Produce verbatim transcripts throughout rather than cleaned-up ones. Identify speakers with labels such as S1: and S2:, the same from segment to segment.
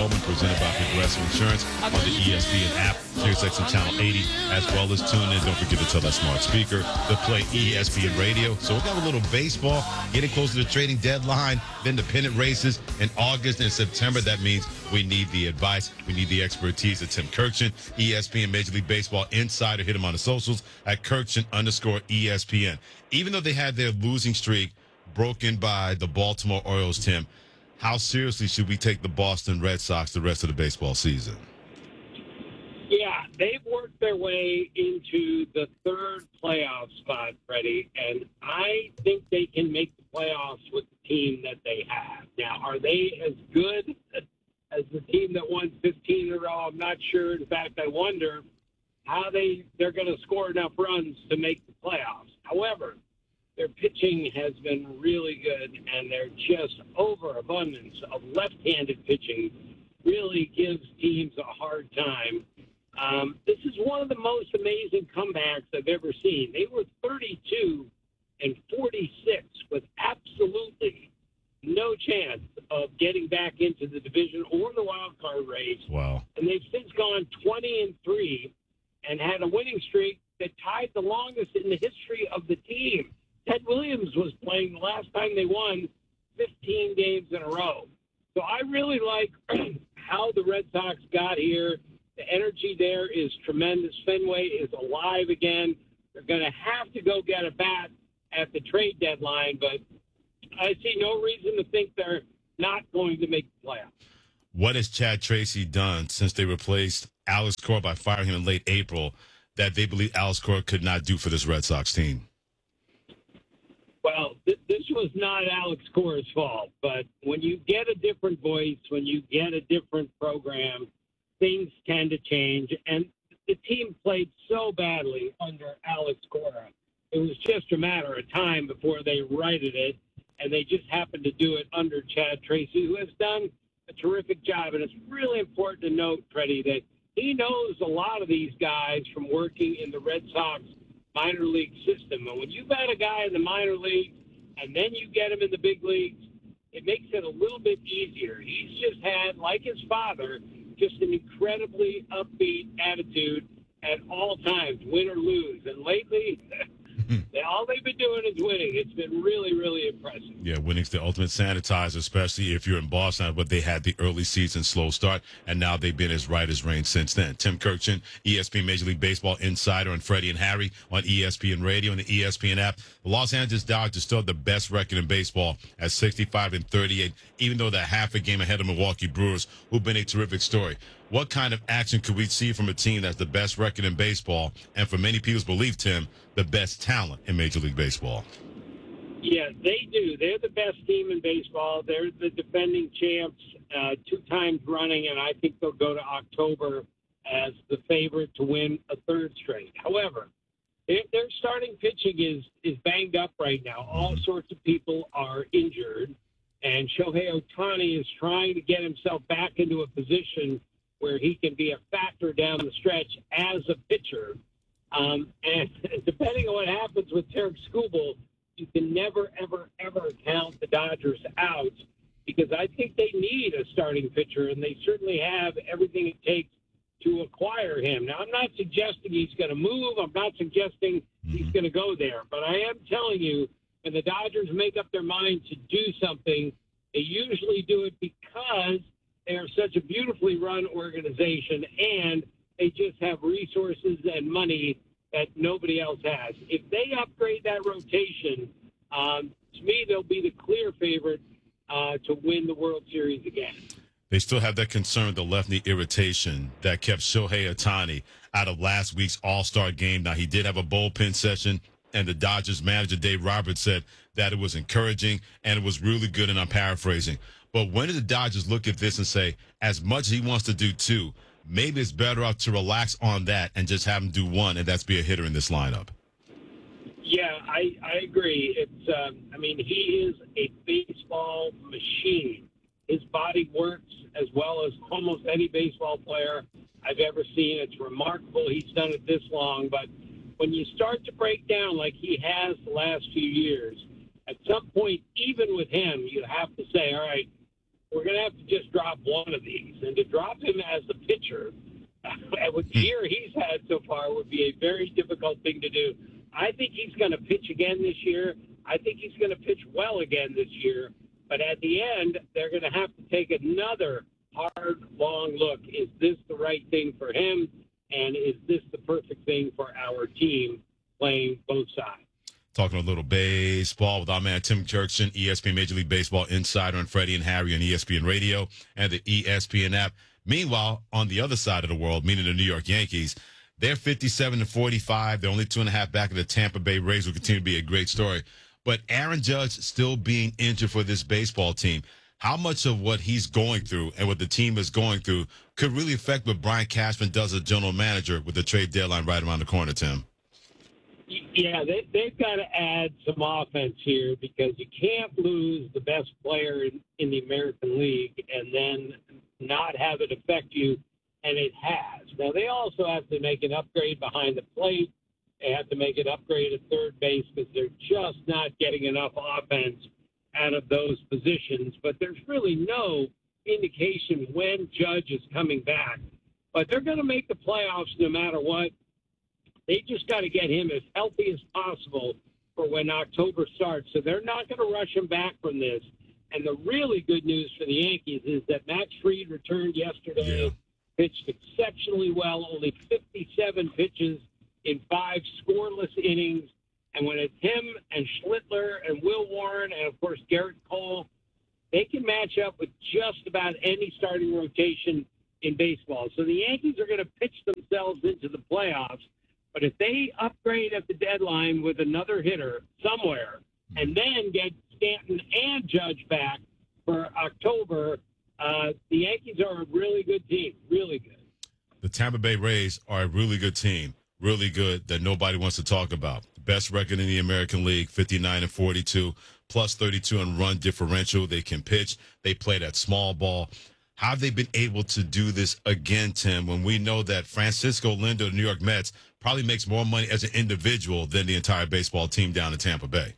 S1: Coleman, presented by Progressive Insurance on the E S P N app, SiriusXM Channel eighty, as well as tune in. Don't forget to tell that smart speaker to play E S P N Radio. So we got a little baseball getting close to the trading deadline, then the pennant races in August and September. That means we need the advice. We need the expertise of Tim Kirchin, E S P N Major League Baseball insider. Hit him on the socials at Kirchin underscore E S P N. Even though they had their losing streak broken by the Baltimore Orioles, Tim, how seriously should we take the Boston Red Sox the rest of the baseball season?
S2: Yeah, they've worked their way into the third playoff spot, Freddie, and I think they can make the playoffs with the team that they have. Now, are they as good as the team that won fifteen in a row? I'm not sure. In fact, I wonder how they, they're going to score enough runs to make the playoffs. However, their pitching has been really good, and their just overabundance of left-handed pitching really gives teams a hard time. Um, this is one of the most amazing comebacks I've ever seen. They were thirty-two and forty-six with absolutely no chance of getting back into the division or the wild card race.
S1: Wow.
S2: And they've since gone twenty and three and had a winning streak that tied the longest in the history of the team. Ted Williams was playing the last time they won fifteen games in a row. So I really like how the Red Sox got here. The energy there is tremendous. Fenway is alive again. They're going to have to go get a bat at the trade deadline, but I see no reason to think they're not going to make the playoffs.
S1: What has Chad Tracy done since they replaced Alex Cora by firing him in late April that they believe Alex Cora could not do for this Red Sox team?
S2: Well, th- this was not Alex Cora's fault, but when you get a different voice, when you get a different program, things tend to change. And the team played so badly under Alex Cora. It was just a matter of time before they righted it, and they just happened to do it under Chad Tracy, who has done a terrific job. And it's really important to note, Freddie, that he knows a lot of these guys from working in the Red Sox minor league system. And when you've got a guy in the minor leagues and then you get him in the big leagues, it makes it a little bit easier. He's just had, like his father, just an incredibly upbeat attitude at all times, win or lose. And lately, all they've been doing is winning. It's been really, really impressive.
S1: Yeah, winning's the ultimate sanitizer, especially if you're in Boston. But they had the early season slow start, and now they've been as right as rain since then. Tim Kirchin, E S P N Major League Baseball insider, and Freddie and Harry on E S P N Radio and the E S P N app. The Los Angeles Dodgers still have the best record in baseball at sixty-five and thirty-eight, even though they're half a game ahead of Milwaukee Brewers, who've been a terrific story. What kind of action could we see from a team that's the best record in baseball, and for many people's belief, Tim, the best talent in Major League Baseball?
S2: Yeah, they do. They're the best team in baseball. They're the defending champs uh, two times running, and I think they'll go to October as the favorite to win a third straight. However, their their starting pitching is, is banged up right now. All sorts of people are injured, and Shohei Ohtani is trying to get himself back into a position where he can be a factor down the stretch as a pitcher. Um, and depending on what happens with Tarik Skubal, you can never, ever, ever count the Dodgers out, because I think they need a starting pitcher, and they certainly have everything it takes to acquire him. Now, I'm not suggesting he's going to move. I'm not suggesting mm-hmm. he's going to go there. But I am telling you, when the Dodgers make up their mind to do something, they usually do it because they are such a beautifully run organization, and they just have resources and money that nobody else has. If they upgrade that rotation, um, to me, they'll be the clear favorite uh, to win the World Series again.
S1: They still have that concern with the left knee irritation that kept Shohei Ohtani out of last week's All-Star game. Now, he did have a bullpen session, and the Dodgers manager, Dave Roberts, said that it was encouraging and it was really good, and I'm paraphrasing. But when did the Dodgers look at this and say, as much as he wants to do two, maybe it's better off to relax on that and just have him do one, and that's be a hitter in this lineup?
S2: Yeah, I, I agree. It's, um, I mean, he is a baseball machine. His body works as well as almost any baseball player I've ever seen. It's remarkable he's done it this long. But when you start to break down like he has the last few years, at some point, even with him, you have to say, all right, we're going to have to just drop one of these. And to drop him as the pitcher, with the year he's had so far, would be a very difficult thing to do. I think he's going to pitch again this year. I think he's going to pitch well again this year. But at the end, they're going to have to take another hard, long look. Is this the right thing for him? And is this the perfect thing for our team playing both sides?
S1: Talking a little baseball with our man Tim Kurkjian, E S P N Major League Baseball insider, and Freddie and Harry on E S P N Radio and the E S P N app. Meanwhile, on the other side of the world, meaning the New York Yankees, they're fifty-seven and forty-five. They're only two and a half back of the Tampa Bay Rays, will continue to be a great story. But Aaron Judge still being injured for this baseball team. How much of what he's going through and what the team is going through could really affect what Brian Cashman does as general manager with the trade deadline right around the corner, Tim?
S2: Yeah, they, they've got to add some offense here because you can't lose the best player in, in the American League and then not have it affect you, and it has. Now, they also have to make an upgrade behind the plate. They have to make an upgrade at third base because they're just not getting enough offense out of those positions. But there's really no indication when Judge is coming back. But they're going to make the playoffs no matter what. They just got to get him as healthy as possible for when October starts. So they're not going to rush him back from this. And the really good news for the Yankees is that Max Fried returned yesterday,
S1: yeah.
S2: pitched exceptionally well, only fifty-seven pitches in five scoreless innings. And when it's him and Schlittler and Will Warren and, of course, Garrett Cole, they can match up with just about any starting rotation in baseball. So the Yankees are going to pitch themselves into the playoffs. But if they upgrade at the deadline with another hitter somewhere and then get Stanton and Judge back for October, uh, the Yankees are a really good team, really good.
S1: The Tampa Bay Rays are a really good team, really good that nobody wants to talk about. Best record in the American League, fifty-nine and forty-two, plus thirty-two in run differential. They can pitch. They play that small ball. How have they been able to do this again, Tim, when we know that Francisco Lindor, the New York Mets, probably makes more money as an individual than the entire baseball team down in Tampa Bay?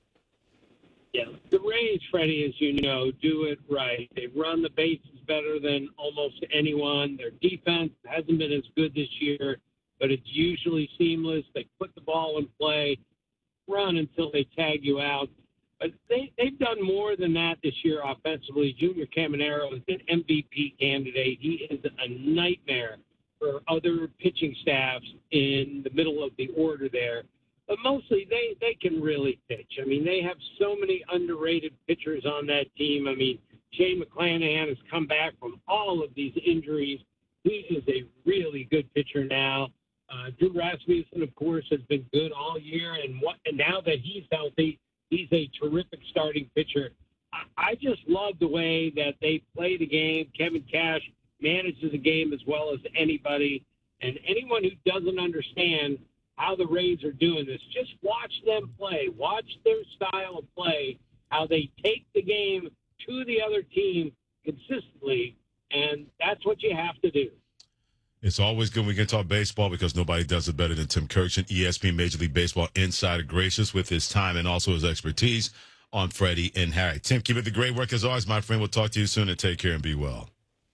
S2: Yeah, the Rays, Freddie, as you know, do it right. They run the bases better than almost anyone. Their defense hasn't been as good this year, but it's usually seamless. They put the ball in play, run until they tag you out. But they, they've done more than that this year offensively. Junior Caminero is an M V P candidate. He is a nightmare for other pitching staffs in the middle of the order there. But mostly they, they can really pitch. I mean, they have so many underrated pitchers on that team. I mean, Shane McClanahan has come back from all of these injuries. He is a really good pitcher now. Uh, Drew Rasmussen, of course, has been good all year. And, what, and now that he's healthy, he's a terrific starting pitcher. I, I just love the way that they play the game. Kevin Cash manages the game as well as anybody. And anyone who doesn't understand how the Rays are doing this, just watch them play. Watch their style of play, how they take the game to the other team consistently, and that's what you have to do.
S1: It's always good when we can talk baseball because nobody does it better than Tim Kurkjian, E S P N Major League Baseball insider, gracious with his time and also his expertise on Freddie and Harry. Tim, keep it the great work as always, my friend. We'll talk to you soon, and take care and be well.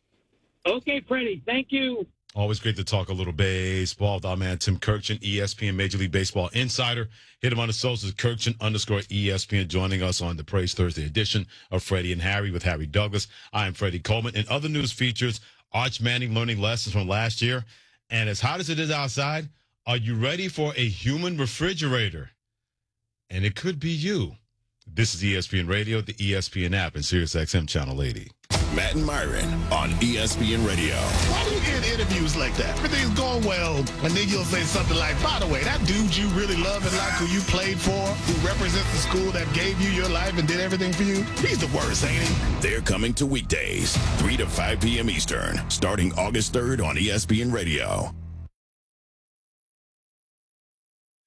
S2: Okay, Freddie. Thank you.
S1: Always great to talk a little baseball with our man Tim Kurkjian, E S P N Major League Baseball insider. Hit him on the socials, Kurkjian underscore E S P N, joining us on the Praise Thursday edition of Freddie and Harry with Harry Douglas. I am Freddie Coleman. And other news features, Arch Manning learning lessons from last year. And as hot as it is outside, are you ready for a human refrigerator? And it could be you. This is E S P N Radio, the E S P N app, and Sirius X M Channel eighty.
S3: Matt and Myron on E S P N Radio.
S4: Why do you get interviews like that? Everything's going well, and then you'll say something like, by the way, that dude you really love and like who you played for, who represents the school that gave you your life and did everything for you, he's the worst, ain't he?
S3: They're coming to weekdays, three to five p.m. Eastern, starting August third on E S P N Radio.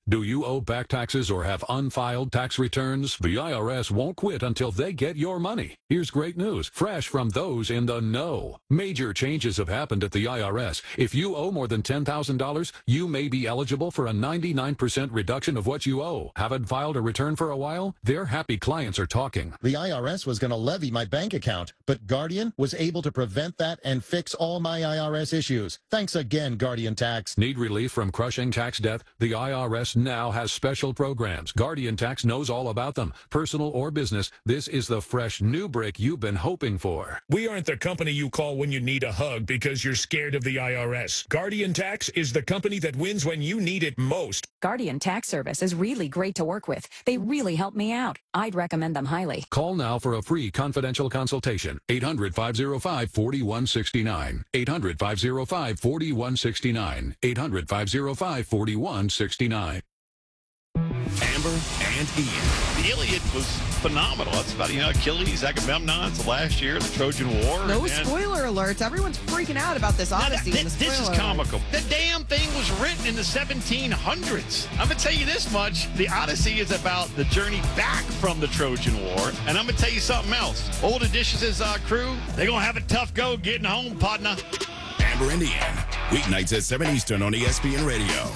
S5: Do you owe back taxes or have unfiled tax returns? The I R S won't quit until they get your money. Here's great news, fresh from those in the know. Major changes have happened at the I R S. If you owe more than ten thousand dollars, you may be eligible for a ninety-nine percent reduction of what you owe. Haven't filed a return for a while? Their happy clients are talking.
S6: The I R S was going to levy my bank account, but Guardian was able to prevent that and fix all my I R S issues. Thanks again, Guardian Tax.
S5: Need relief from crushing tax debt? The I R S now has special programs. Guardian Tax knows all about them. Personal or business, this is the fresh new break you've been hoping for.
S7: We aren't the company you call when you need a hug because you're scared of the I R S. Guardian Tax is the company that wins when you need it most.
S8: Guardian Tax Service is really great to work with. They really help me out. I'd recommend them highly.
S5: Call now for a free confidential consultation. eight hundred, five oh five, four one six nine. eight hundred, five oh five, four one six nine. eight hundred, five oh five, four one six nine.
S3: Amber and Ian.
S9: The Iliad was phenomenal. That's about, you know, Achilles, Agamemnon, it's the last year, the Trojan War.
S10: No
S9: and,
S10: spoiler alerts. Everyone's freaking out about this Odyssey.
S9: Now,
S10: and the
S9: this, this is
S10: spoiler
S9: comical. The damn thing was written in the seventeen hundreds. I'm going to tell you this much. The Odyssey is about the journey back from the Trojan War. And I'm going to tell you something else. Old Odysseus' uh, crew, they're going to have a tough go getting home, partner.
S3: Amber and Ian. Weeknights at seven Eastern on E S P N Radio.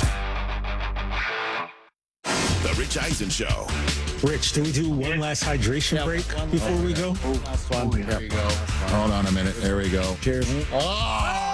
S3: The Rich Eisen Show.
S11: Rich, do we do one last hydration break before we go?
S4: Last one. There you go. Hold on a minute. There we go.
S11: Cheers.
S4: Oh,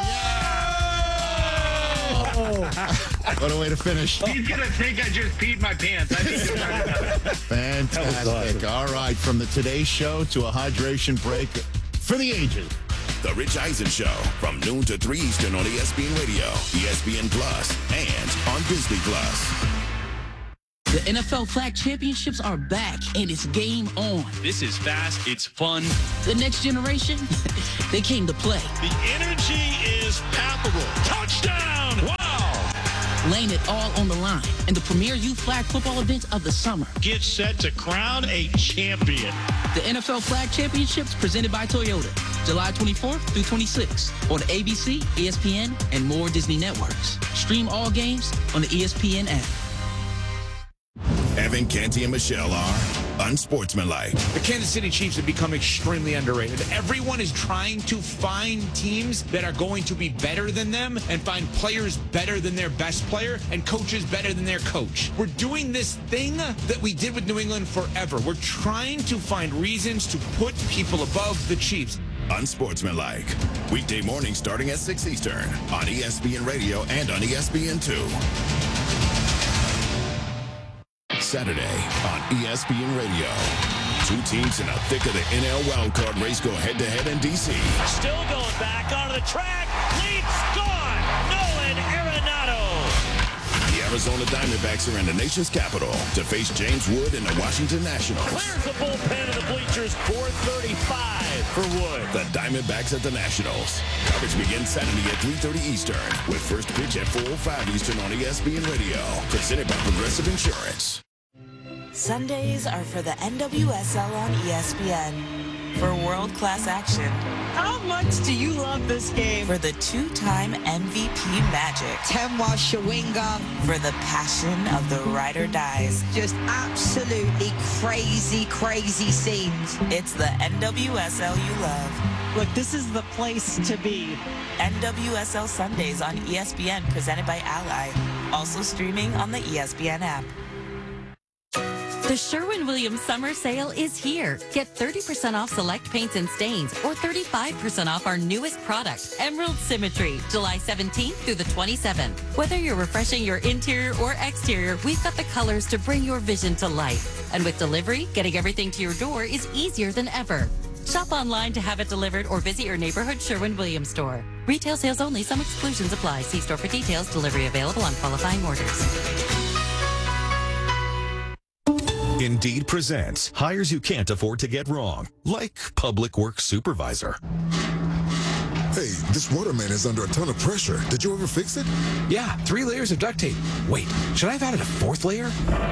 S4: yeah! What a way to finish.
S2: He's going to think I just peed my pants. I think
S4: Fantastic. All right, from the Today Show to a hydration break for the ages.
S3: The Rich Eisen Show from noon to three Eastern on E S P N Radio, E S P N Plus, and on Disney Plus.
S12: The N F L Flag Championships are back, and it's game on.
S13: This is fast. It's fun.
S12: The next generation, they came to play.
S9: The energy is palpable. Touchdown! Wow!
S12: Laying it all on the line in the premier youth flag football event of the summer.
S9: Get set to crown a champion.
S12: The N F L Flag Championships presented by Toyota, July twenty-fourth through twenty-sixth on A B C, E S P N, and more Disney networks. Stream all games on the E S P N app.
S3: Evan, Canty, and Michelle are unsportsmanlike.
S14: The Kansas City Chiefs have become extremely underrated. Everyone is trying to find teams that are going to be better than them and find players better than their best player and coaches better than their coach. We're doing this thing that we did with New England forever. We're trying to find reasons to put people above the Chiefs.
S3: Unsportsmanlike. Weekday mornings starting at six Eastern on E S P N Radio and on E S P N two. Saturday on E S P N Radio. Two teams in the thick of the N L wildcard race go head-to-head in D C.
S15: Still going back onto the track. Leaps gone. Nolan Arenado.
S3: The Arizona Diamondbacks are in the nation's capital to face James Wood and the Washington Nationals.
S15: Clears the bullpen of the bleachers. four thirty-five for Wood.
S3: The Diamondbacks at the Nationals. Coverage begins Saturday at three thirty Eastern with first pitch at four oh five Eastern on E S P N Radio. Presented by Progressive Insurance.
S16: Sundays are for the N W S L on E S P N. For world-class action.
S10: How much do you love this game?
S16: For the two-time M V P magic.
S10: Temwa Shawinga.
S16: For the passion of the ride or dies.
S10: Just absolutely crazy, crazy scenes.
S16: It's the N W S L you love.
S10: Look, this is the place to be.
S16: N W S L Sundays on E S P N, presented by Ally. Also streaming on the E S P N app.
S17: The Sherwin-Williams summer sale is here. Get thirty percent off select paints and stains or thirty-five percent off our newest product, Emerald Symmetry, July seventeenth through the twenty-seventh. Whether you're refreshing your interior or exterior, we've got the colors to bring your vision to life. And with delivery, getting everything to your door is easier than ever. Shop online to have it delivered or visit your neighborhood Sherwin-Williams store. Retail sales only. Some exclusions apply. See store for details. Delivery available on qualifying orders.
S18: Indeed presents hires you can't afford to get wrong, like public works supervisor.
S19: Hey, this waterman is under a ton of pressure. Did you ever fix it?
S14: Yeah, three layers of duct tape. Wait, should I have added a fourth layer?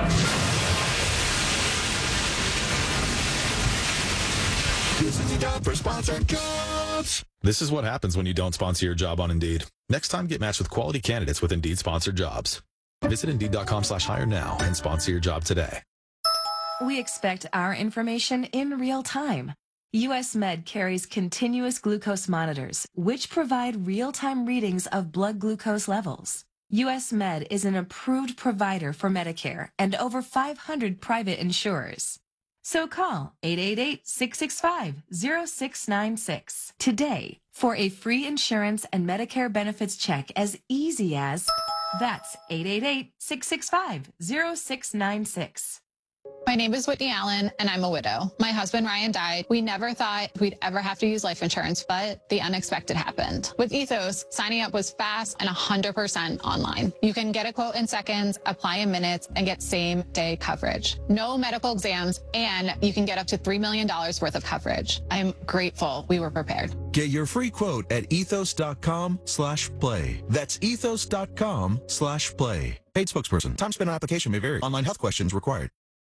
S18: This is the job for sponsored jobs. This is what happens when you don't sponsor your job on Indeed. Next time, get matched with quality candidates with Indeed sponsored jobs. Visit Indeed.com slash hire now and sponsor your job today.
S8: We expect our information in real time. U S Med carries continuous glucose monitors, which provide real-time readings of blood glucose levels. U S Med is an approved provider for Medicare and over five hundred private insurers. So call eight eight eight, six six five, zero six nine six today for a free insurance and Medicare benefits check as easy as, that's eight eight eight, six six five, zero six nine six.
S20: My name is Whitney Allen, and I'm a widow. My husband, Ryan, died. We never thought we'd ever have to use life insurance, but the unexpected happened. With Ethos, signing up was fast and one hundred percent online. You can get a quote in seconds, apply in minutes, and get same-day coverage. No medical exams, and you can get up to three million dollars worth of coverage. I'm grateful we were prepared.
S21: Get your free quote at ethos.com slash play. That's ethos.com slash play. Paid spokesperson. Time spent on application may vary. Online health questions required.